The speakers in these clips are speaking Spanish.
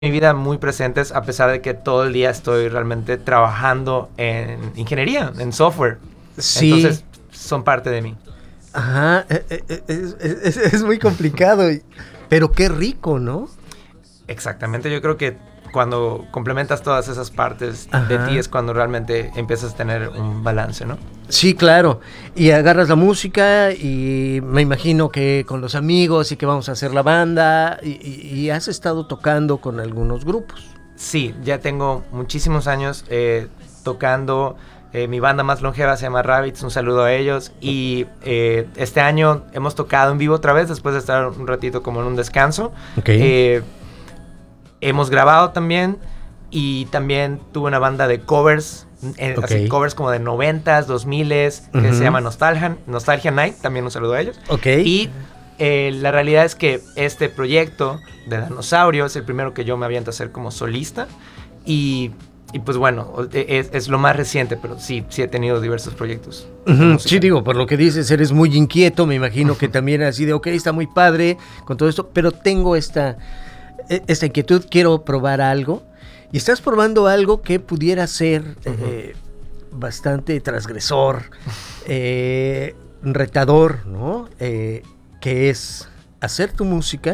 mi vida muy presentes, a pesar de que todo el día estoy realmente trabajando en ingeniería, en software. Sí. Entonces, son parte de mí. Ajá, es muy complicado, pero qué rico, ¿no? Exactamente, yo creo que cuando complementas todas esas partes de Ajá. ti es cuando realmente empiezas a tener un balance, ¿no? Sí, claro. Y agarras la música y me imagino que con los amigos y que vamos a hacer la banda y has estado tocando con algunos grupos. Sí, ya tengo muchísimos años tocando. Mi banda más longeva se llama Rabbits, un saludo a ellos. Y este año hemos tocado en vivo otra vez, después de estar un ratito como en un descanso. Ok. Hemos grabado también y también tuve una banda de covers, Ok. así covers como de 90s, 2000s, que se llama Nostalgia Night, también un saludo a ellos. Ok. Y la realidad es que este proyecto de Danosaurio es el primero que yo me aviento a hacer como solista y pues bueno, es lo más reciente, pero sí he tenido diversos proyectos. Sí, digo, por lo que dices, eres muy inquieto, me imagino que también así de, ok, está muy padre con todo esto, pero tengo esta inquietud, quiero probar algo, y estás probando algo que pudiera ser bastante transgresor, retador, ¿no? Que es hacer tu música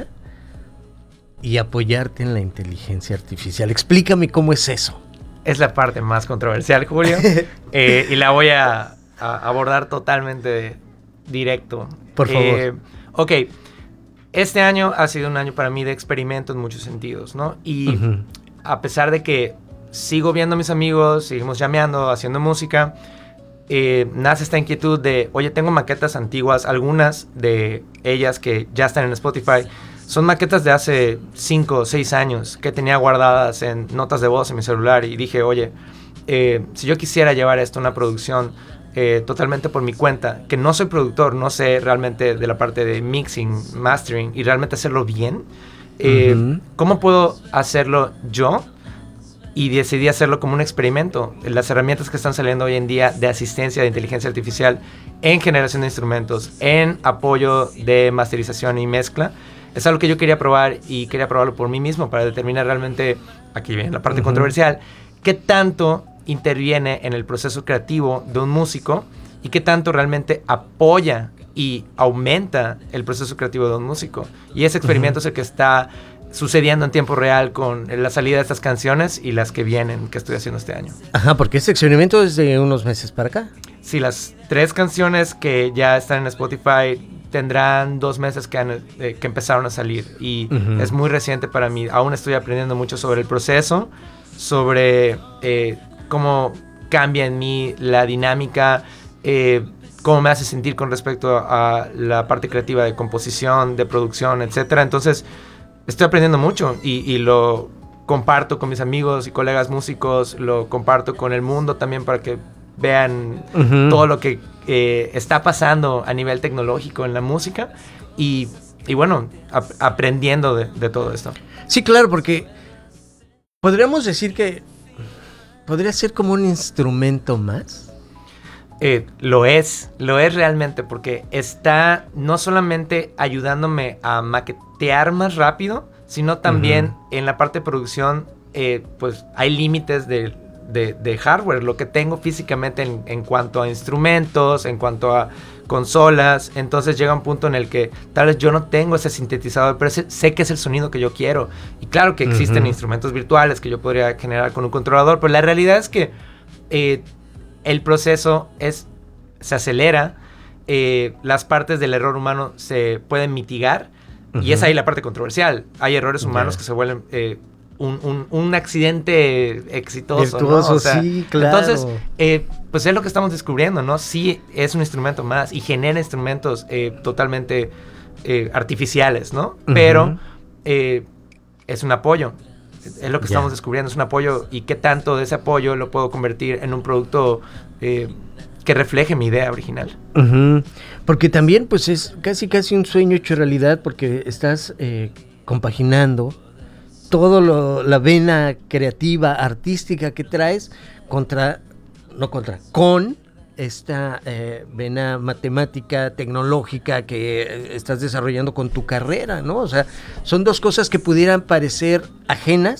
y apoyarte en la inteligencia artificial. Explícame cómo es eso. Es la parte más controversial, Julio, y la voy a abordar totalmente directo. Por favor. Ok, este año ha sido un año para mí de experimento en muchos sentidos, ¿no? Y a pesar de que sigo viendo a mis amigos, seguimos llameando, haciendo música, nace esta inquietud de, oye, tengo maquetas antiguas, algunas de ellas que ya están en Spotify, son maquetas de hace 5 o 6 años que tenía guardadas en notas de voz en mi celular y dije, oye, si yo quisiera llevar esto a una producción totalmente por mi cuenta, que no soy productor, no sé realmente de la parte de mixing, mastering y realmente hacerlo bien, ¿cómo puedo hacerlo yo? Y decidí hacerlo como un experimento. Las herramientas que están saliendo hoy en día de asistencia de inteligencia artificial en generación de instrumentos, en apoyo de masterización y mezcla, es algo que yo quería probar y quería probarlo por mí mismo para determinar realmente, aquí viene la parte controversial, qué tanto interviene en el proceso creativo de un músico y qué tanto realmente apoya y aumenta el proceso creativo de un músico. Y ese experimento es el que está sucediendo en tiempo real con la salida de estas canciones y las que vienen, que estoy haciendo este año. Ajá, porque este experimento es de unos meses para acá. Sí, las 3 canciones que ya están en Spotify tendrán 2 meses que empezaron a salir y es muy reciente para mí. Aún estoy aprendiendo mucho sobre el proceso, sobre cómo cambia en mí la dinámica, cómo me hace sentir con respecto a la parte creativa de composición, de producción, etcétera. Entonces, estoy aprendiendo mucho y lo comparto con mis amigos y colegas músicos, lo comparto con el mundo también para que vean todo lo que está pasando a nivel tecnológico en la música y bueno, aprendiendo de todo esto. Sí, claro, porque podríamos decir que podría ser como un instrumento más. Lo es realmente porque está no solamente ayudándome a maquetear más rápido, sino también en la parte de producción, pues hay límites de hardware, lo que tengo físicamente en cuanto a instrumentos, en cuanto a consolas. Entonces llega un punto en el que tal vez yo no tengo ese sintetizador, pero sé que es el sonido que yo quiero. Y claro que existen instrumentos virtuales que yo podría generar con un controlador, pero la realidad es que el proceso se acelera, las partes del error humano se pueden mitigar, y es ahí la parte controversial. Hay errores humanos que se vuelven un accidente exitoso, virtuoso, ¿no? O sea, sí, claro. Entonces, pues es lo que estamos descubriendo, ¿no? Sí es un instrumento más y genera instrumentos totalmente artificiales, ¿no? Pero es un apoyo. Es lo que estamos descubriendo, es un apoyo, y qué tanto de ese apoyo lo puedo convertir en un producto que refleje mi idea original. Porque también pues es casi un sueño hecho realidad, porque estás compaginando todo la vena creativa, artística que traes con esta vena matemática, tecnológica que estás desarrollando con tu carrera, ¿no? O sea, son dos cosas que pudieran parecer ajenas,